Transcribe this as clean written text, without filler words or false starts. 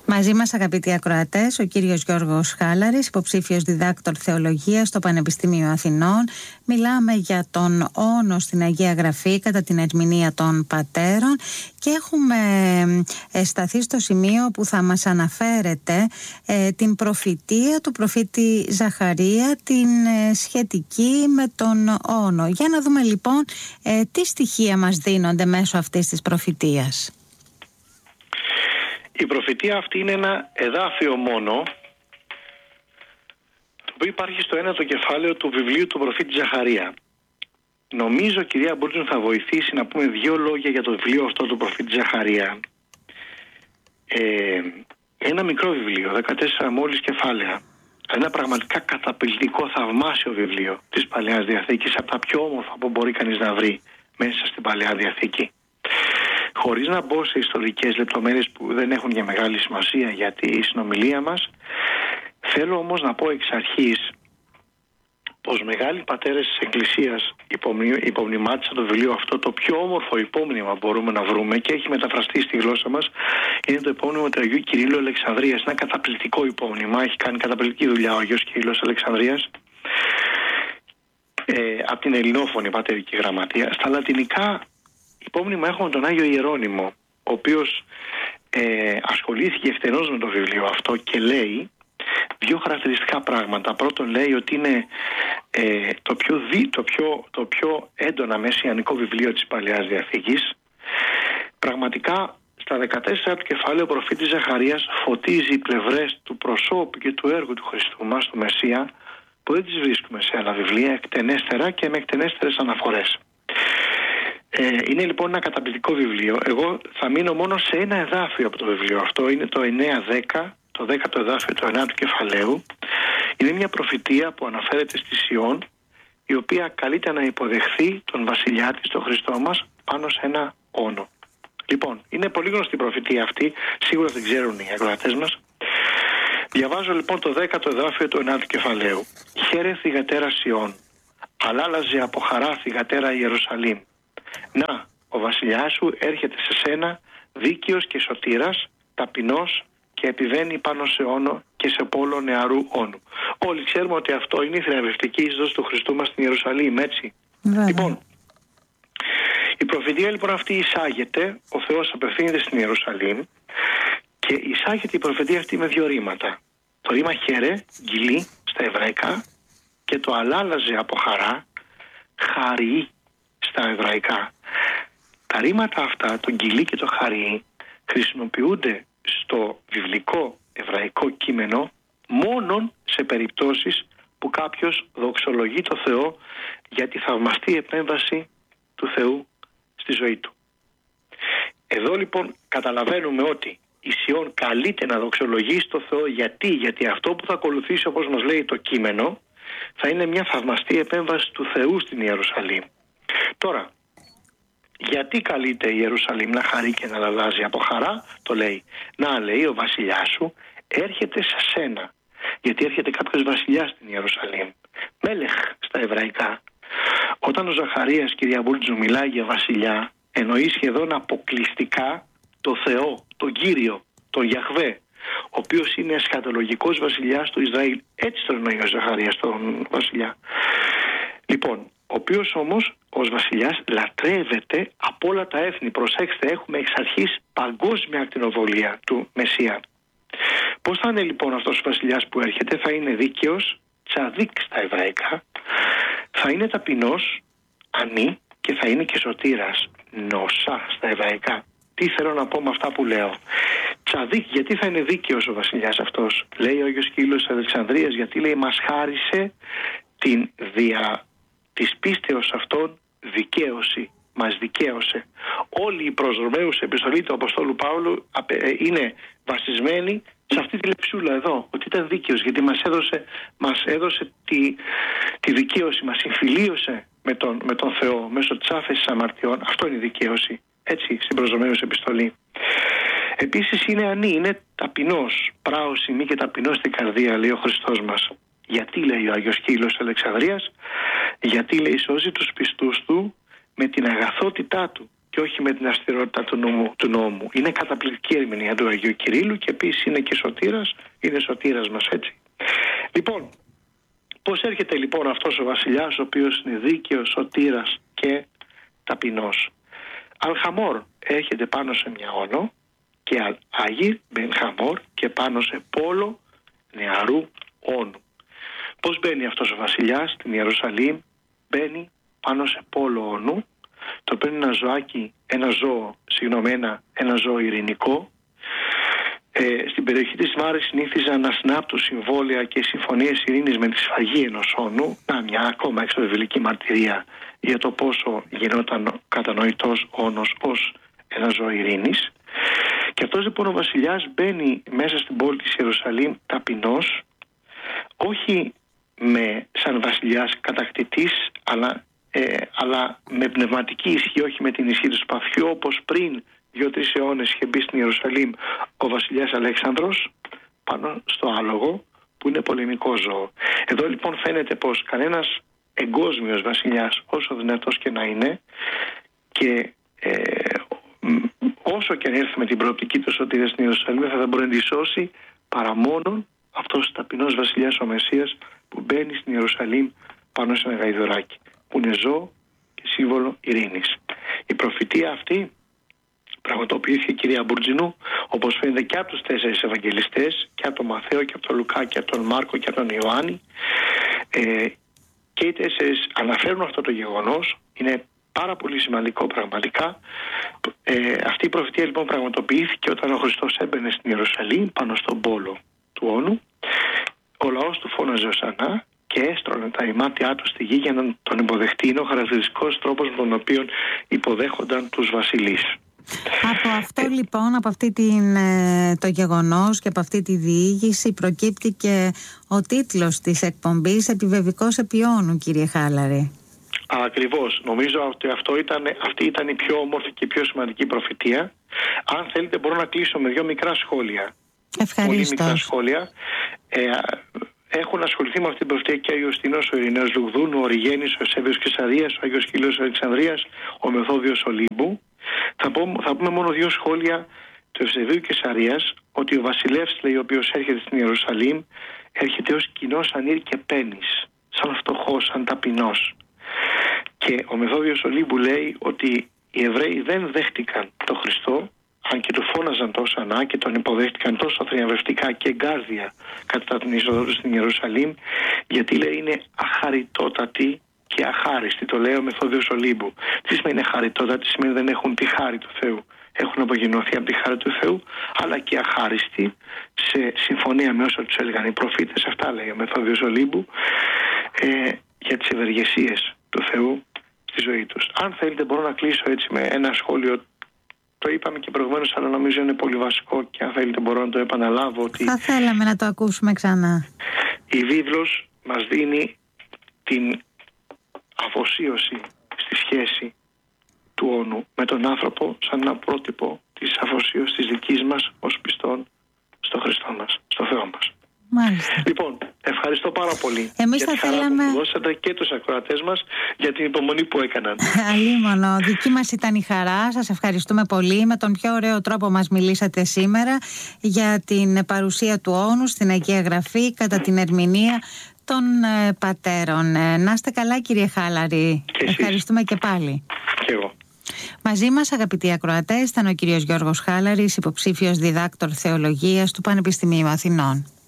Μαζί μας, αγαπητοί ακροατές, ο κύριος Γιώργος Χάλαρης, υποψήφιος διδάκτορ θεολογίας στο Πανεπιστήμιο Αθηνών. Μιλάμε για τον όνο στην Αγία Γραφή κατά την ερμηνεία των πατέρων και έχουμε σταθεί στο σημείο που θα μας αναφέρετε την προφητεία του προφήτη Ζαχαρία, την σχετική με τον όνο. Για να δούμε λοιπόν τι στοιχεία μας δίνονται μέσω αυτής της προφητείας. Η προφητεία αυτή είναι ένα εδάφιο μόνο, το οποίο υπάρχει στο 1ο κεφάλαιο του βιβλίου του προφήτη Ζαχαρία. Νομίζω, κυρία Μπούλτζον, θα βοηθήσει να πούμε δύο λόγια για το βιβλίο αυτό του προφήτη Ζαχαρία. Ένα μικρό βιβλίο, 14 μόλις κεφάλαια. Ένα πραγματικά καταπληκτικό, θαυμάσιο βιβλίο της Παλαιάς Διαθήκης, από τα πιο όμορφα που μπορεί κανείς να βρει μέσα στην Παλαιά Διαθήκη. Χωρίς να μπω σε ιστορικές λεπτομέρειες που δεν έχουν για μεγάλη σημασία για τη συνομιλία μας, θέλω όμως να πω εξ αρχής πως μεγάλοι πατέρες της Εκκλησίας υπομνημάτισαν το βιβλίο αυτό. Το πιο όμορφο υπόμνημα μπορούμε να βρούμε και έχει μεταφραστεί στη γλώσσα μας είναι το υπόμνημα του Αγίου Κυρίλλου Αλεξανδρίας. Είναι ένα καταπληκτικό υπόμνημα, έχει κάνει καταπληκτική δουλειά ο Αγίος Κυρίλλος Αλεξανδρίας από την ελληνόφωνη πατερική γραμματεία. Στα λατινικά υπόμνημα έχουμε τον Άγιο Ιερώνυμο, ο οποίος ασχολήθηκε εκτενώς με το βιβλίο αυτό και λέει δύο χαρακτηριστικά πράγματα. Πρώτον, λέει ότι είναι το πιο έντονα μεσιανικό βιβλίο της Παλαιάς Διαθήκης. Πραγματικά στα 14 του κεφάλαιο ο προφήτης Ζαχαρίας φωτίζει πλευρές του προσώπου και του έργου του Χριστού μας, του Μεσσία, που δεν τις βρίσκουμε σε άλλα βιβλία, εκτενέστερα και με εκτενέστερες αναφορές. Είναι λοιπόν ένα καταπληκτικό βιβλίο. Εγώ θα μείνω μόνο σε ένα εδάφιο από το βιβλίο αυτό. Είναι το 9-10, το 10ο εδάφιο του 9ου κεφαλαίου. Είναι μια προφητεία που αναφέρεται στη Σιών, η οποία καλείται να υποδεχθεί τον βασιλιά της, τον Χριστό μας, πάνω σε ένα όνο. Λοιπόν, είναι πολύ γνωστή η προφητεία αυτή, σίγουρα δεν ξέρουν οι ακροατές μας. Διαβάζω λοιπόν το 10ο εδάφιο του 9ου κεφαλαίου. Χαίρε θυγατέρα Σιών, αλάλαζε από χαρά θυγατέρα Ιερουσαλήμ. Να, ο βασιλιάς σου έρχεται σε σένα, δίκαιος και σωτήρας, ταπεινός και επιβαίνει πάνω σε όνο και σε πόλο νεαρού όνου. Όλοι ξέρουμε ότι αυτό είναι η θρησκευτική εισδός του Χριστού μας στην Ιερουσαλήμ, έτσι. Λοιπόν, η προφητεία λοιπόν αυτή εισάγεται, ο Θεός απευθύνεται στην Ιερουσαλήμ και εισάγεται η προφητεία αυτή με δύο ρήματα. Το ρήμα χαίρε, γκυλί στα εβραϊκά, και το αλάλαζε από χαρά, χαρί στα εβραϊκά. Τα ρήματα αυτά, το γκυλί και το χαρί, χρησιμοποιούνται στο βιβλικό εβραϊκό κείμενο μόνον σε περιπτώσεις που κάποιος δοξολογεί το Θεό για τη θαυμαστή επέμβαση του Θεού στη ζωή του. Εδώ λοιπόν καταλαβαίνουμε ότι η Σιών καλείται να δοξολογήσει το Θεό. Γιατί αυτό που θα ακολουθήσει, όπως μας λέει το κείμενο, θα είναι μια θαυμαστή επέμβαση του Θεού στην Ιερουσαλήμ. Τώρα, γιατί καλείται η Ιερουσαλήμ να χαρεί και να αλλάζει από χαρά? Το λέει. Να, λέει, ο βασιλιάς σου έρχεται σε σένα. Γιατί έρχεται κάποιος βασιλιάς στην Ιερουσαλήμ. Μέλεχ στα εβραϊκά. Όταν ο Ζαχαρίας, κυρία Μπούλτζου, μιλάει για βασιλιά, εννοεί σχεδόν αποκλειστικά το Θεό, τον Κύριο, τον Γιαχβέ, ο οποίος είναι εσχατολογικός βασιλιάς του Ισραήλ. Έτσι τον εννοεί ο Ζαχαρίας τον βασιλιά. Λοιπόν, ο οποίος όμως ως βασιλιάς λατρεύεται από όλα τα έθνη. Προσέξτε, έχουμε εξ αρχής παγκόσμια ακτινοβολία του Μεσσία. Πώς θα είναι λοιπόν αυτός ο βασιλιάς που έρχεται? Θα είναι δίκαιος, τσαδίκ στα εβραϊκά, θα είναι ταπεινός, ανή, και θα είναι και σωτήρας, νοσά στα εβραϊκά. Τι θέλω να πω με αυτά που λέω? Τσαδίκ, γιατί θα είναι δίκαιος ο βασιλιάς αυτός? Λέει ο Άγιος Κύριλλος Αλεξανδρίας, γιατί λέει μας χάρισε την δια της πίστεως αυτών δικαίωση. Μας δικαίωσε. Όλη η προς Ρωμαίους επιστολή του Αποστόλου Παύλου είναι βασισμένη σε αυτή τη λεψούλα εδώ, ότι ήταν δίκαιος, γιατί μας έδωσε τη δικαίωση, μας συμφιλίωσε με τον Θεό μέσω της άφεσης αμαρτιών. Αυτό είναι η δικαίωση, έτσι, στην προς Ρωμαίους επιστολή. Επίσης είναι ανή, είναι ταπεινός, πράος ημί και ταπεινός στην καρδία, λέει ο Χριστός μας. Γιατί, λέει ο Άγιος Κύριλλος Αλεξανδρίας? Γιατί, λέει, σώζει τους πιστούς του με την αγαθότητά του. και όχι με την αυστηρότητα του νόμου. Είναι καταπληκτική ερμηνεία του Αγίου Κυρίλλου και επίσης είναι και σωτήρας, είναι σωτήρας μας, έτσι. Λοιπόν, πώς έρχεται λοιπόν αυτός ο βασιλιάς, ο οποίος είναι δίκαιος, σωτήρας και ταπεινός? Αλχαμόρ έρχεται πάνω σε μια όνο και Άγιρ μπεν Χαμόρ και πάνω σε πόλο νεαρού όνου. Πώς μπαίνει αυτός ο βασιλιάς στην Ιερουσαλήμ? Μπαίνει πάνω σε πόλο όνου, το οποίο είναι ένα ζώο ειρηνικό. Στην περιοχή της Μάρης συνήθιζαν να συνάπτουν συμβόλαια και συμφωνίες ειρήνης με τη σφαγή ενός όνου. Μια ακόμα εξωβιβλική μαρτυρία για το πόσο γινόταν κατανοητός όνος ως ένα ζώο ειρήνης. Και αυτός λοιπόν ο βασιλιάς μπαίνει μέσα στην πόλη της Ιερουσαλήμ ταπεινός, όχι σαν βασιλιάς κατακτητής, αλλά με πνευματική ισχύ, όχι με την ισχύ του σπαθιού, όπως πριν 2-3 αιώνες είχε μπει στην Ιερουσαλήμ ο βασιλιάς Αλέξανδρος πάνω στο άλογο, που είναι πολεμικό ζώο. Εδώ λοιπόν φαίνεται πως κανένας εγκόσμιος βασιλιάς, όσο δυνατός και να είναι, και όσο και αν έρθει με την προοπτική του σωτήρας στην Ιερουσαλήμ, θα μπορεί να τη σώσει παρά μόνον αυτός ο ταπεινός βασιλιάς, ο Μεσσίας, που μπαίνει στην Ιερουσαλήμ πάνω σε ένα γαϊδουράκι, που είναι ζώο και σύμβολο ειρήνης. Η προφητεία αυτή πραγματοποιήθηκε, κυρία Μπουρτζινού, όπως φαίνεται, και από τους 4 Ευαγγελιστές, και από τον Μαθαίο και από τον Λουκά και από τον Μάρκο και από τον Ιωάννη. Και οι 4 αναφέρουν αυτό το γεγονός. Είναι πάρα πολύ σημαντικό πραγματικά. Αυτή η προφητεία λοιπόν πραγματοποιήθηκε όταν ο Χριστός έμπαινε στην Ιερουσαλήμ πάνω στον πόλο του όνου. Ο λαός του φώναζε οσανά και έστρωνε τα ημάτια του στη γη για να τον υποδεχτεί. Είναι ο χαρακτηριστικός τρόπος με τον οποίο υποδέχονταν τους βασιλείς. Από αυτό λοιπόν, από το γεγονός και από αυτή τη διήγηση προκύπτει και ο τίτλος της εκπομπής «Επιβεβικός επί όνου», κύριε Χάλαρη. Ακριβώς. Νομίζω ότι αυτή ήταν η πιο όμορφη και η πιο σημαντική προφητεία. Αν θέλετε μπορώ να κλείσω με 2 μικρά σχόλια. Ευχαριστώ. Πολύ μικρά σχόλια. Έχουν ασχοληθεί με αυτή την προφητεία και ο Ιωστινός ο Ειρηναίος Λουγδούνου, ο Ριγένης, ο Ευσέβιος Κεσαρίας, ο Άγιος Χίλιος Αλεξανδρίας, ο Μεθόδιος Ολύμπου. Θα πούμε μόνο 2 σχόλια του Ευσεβίου Κεσαρίας, ότι ο βασιλεύς, λέει, ο οποίος έρχεται στην Ιερουσαλήμ, έρχεται ως κοινός ανήρ και πένης, σαν φτωχός, σαν ταπεινός. Και ο Μεθόδιος Ολύμπου λέει ότι οι Εβραίοι δεν δέχτηκαν τον Χριστό, αν και του φώναζαν τόσο ανά και τον υποδέχτηκαν τόσο θριαμβευτικά και εγκάρδια κατά την είσοδο του στην Ιερουσαλήμ, γιατί, λέει, είναι αχαριτότατοι και αχάριστοι. Το λέει ο Μεθόδιος Ολύμπου. Τι σημαίνει αχαριτότατοι? Σημαίνει δεν έχουν τη χάρη του Θεού. Έχουν απογεννωθεί από τη χάρη του Θεού, αλλά και αχάριστοι σε συμφωνία με όσα τους έλεγαν οι προφήτες. Αυτά λέει ο Μεθόδιος Ολύμπου για τις ευεργεσίες του Θεού στη ζωή τους. Αν θέλετε μπορώ να κλείσω έτσι με ένα σχόλιο. Το είπαμε και προηγουμένως, αλλά νομίζω είναι πολύ βασικό και αν θέλετε μπορώ να το επαναλάβω. Ότι θα θέλαμε να το ακούσουμε ξανά. Η βίβλος μας δίνει την αφοσίωση στη σχέση του όνου με τον άνθρωπο σαν ένα πρότυπο της αφοσίωσης της δικής μας ως πιστών στο Χριστό μας, στο Θεό μας. Μάλιστα. Λοιπόν, ευχαριστώ πάρα πολύ. Εμείς για θα τη χαρά θέλαμε... που δώσατε και τους ακροατές μας για την υπομονή που έκαναν. Αλίμονο, δική μας ήταν η χαρά. Σας ευχαριστούμε πολύ. Με τον πιο ωραίο τρόπο μας μιλήσατε σήμερα για την παρουσία του όνου στην Αγία Γραφή κατά την ερμηνεία των πατέρων. Να είστε καλά, κύριε Χάλαρη. Ευχαριστούμε και πάλι. Και εγώ. Μαζί μας, αγαπητοί ακροατές, ήταν ο κύριος Γιώργος Χάλαρης, υποψήφιος διδάκτορ θεολογίας του Πανεπιστημίου Αθηνών.